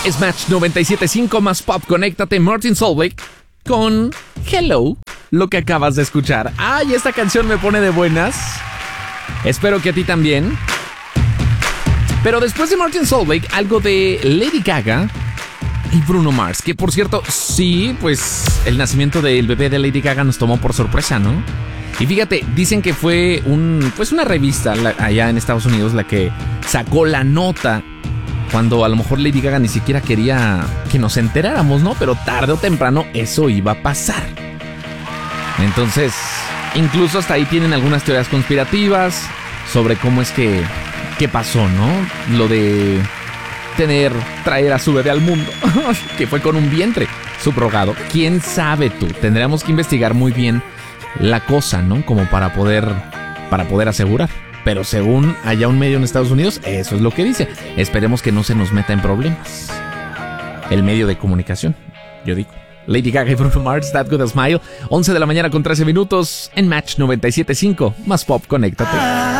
Es Match 97.5 más pop. Conéctate, Martin Solveig con Hello, lo que acabas de escuchar. Ay, esta canción me pone de buenas. Espero que a ti también. Pero después de Martin Solveig, algo de Lady Gaga y Bruno Mars, que por cierto, sí, pues el nacimiento del bebé de Lady Gaga nos tomó por sorpresa, ¿no? Y fíjate, dicen que fue una revista allá en Estados Unidos la que sacó la nota cuando a lo mejor Lady Gaga ni siquiera quería que nos enteráramos, ¿no? Pero tarde o temprano eso iba a pasar. Entonces, incluso hasta ahí tienen algunas teorías conspirativas sobre cómo es que qué pasó, ¿no? Lo de traer a su bebé al mundo, que fue con un vientre subrogado. ¿Quién sabe tú? Tendríamos que investigar muy bien la cosa, ¿no? Como para poder asegurar. Pero según haya un medio en Estados Unidos, eso es lo que dice. Esperemos que no se nos meta en problemas el medio de comunicación, yo digo. Lady Gaga y Bruno Mars, That Good a Smile. 11 de la mañana con 13 minutos en Match 97.5. Más pop, conéctate.